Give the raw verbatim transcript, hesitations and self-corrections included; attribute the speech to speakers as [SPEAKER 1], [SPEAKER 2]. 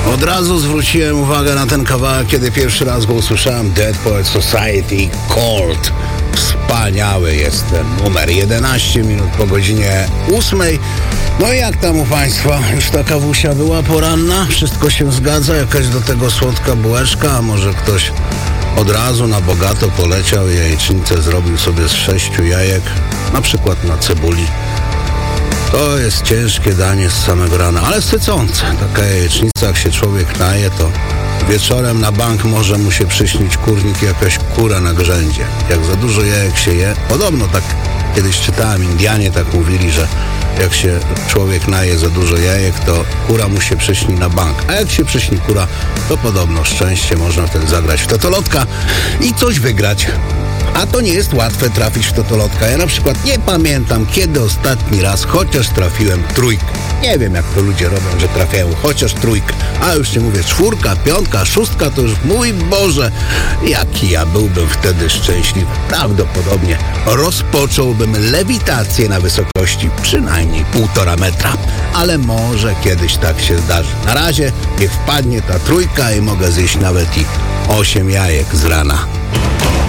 [SPEAKER 1] Od razu zwróciłem uwagę na ten kawałek, kiedy pierwszy raz go usłyszałem. Dead Poet Society, Cold. Wspaniały jest ten numer. jedenaście minut po godzinie ósmej. No i jak tam u Państwa? Już ta kawusia była poranna? Wszystko się zgadza? Jakaś do tego słodka bułeczka? A może ktoś od razu na bogato poleciał i jajecznicę zrobił sobie z sześciu jajek, na przykład na cebuli? To jest ciężkie danie z samego rana, ale sycące. Taka jajecznica, jak się człowiek naje, to wieczorem na bank może mu się przyśnić kurnik i jakaś kura na grzędzie. Jak za dużo jajek się je, podobno tak kiedyś czytałem, Indianie tak mówili, że jak się człowiek naje za dużo jajek, to kura mu się przyśni na bank. A jak się przyśni kura, to podobno szczęście, można wtedy zagrać w totolotka i coś wygrać. A to nie jest łatwe trafić w totolotka. Ja na przykład nie pamiętam, kiedy ostatni raz chociaż trafiłem trójkę. Nie wiem, jak to ludzie robią, że trafiają chociaż trójkę. A już nie mówię, czwórka, piątka, szóstka, to już mój Boże, jaki ja byłbym wtedy szczęśliwy. Prawdopodobnie rozpocząłbym lewitację na wysokości przynajmniej półtora metra. Ale może kiedyś tak się zdarzy. Na razie niech wpadnie ta trójka i mogę zjeść nawet i osiem jajek z rana.